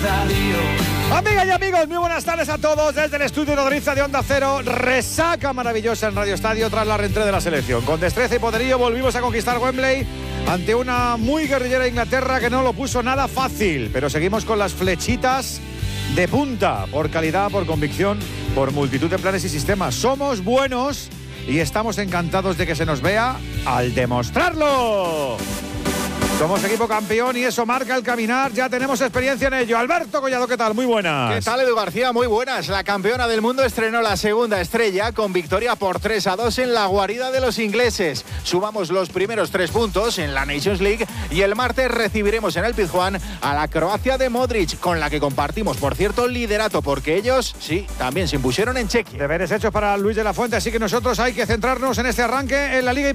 Amigas y amigos, muy buenas tardes a todos desde el estudio nodriza de Onda Cero. Resaca maravillosa en Radio Estadio tras la reentrée de la selección. Con destreza y poderío volvimos a conquistar Wembley ante una muy guerrillera Inglaterra que no lo puso nada fácil. Pero seguimos con las flechitas de punta, por calidad, por convicción, por multitud de planes y sistemas. Somos buenos y estamos encantados de que se nos vea al demostrarlo. Somos equipo campeón y eso marca el caminar. Ya tenemos experiencia en ello. Alberto Collado, ¿qué tal? Muy buenas. ¿Qué tal, Edu García? Muy buenas. La campeona del mundo estrenó la segunda estrella con victoria por 3-2 en la guarida de los ingleses. Sumamos los primeros 3 puntos en la Nations League y el martes recibiremos en el Pizjuán a la Croacia de Modric, con la que compartimos, por cierto, liderato, porque ellos, sí, también se impusieron en Chequia. Deberes hechos para Luis de la Fuente, así que nosotros hay que centrarnos en este arranque en la Liga.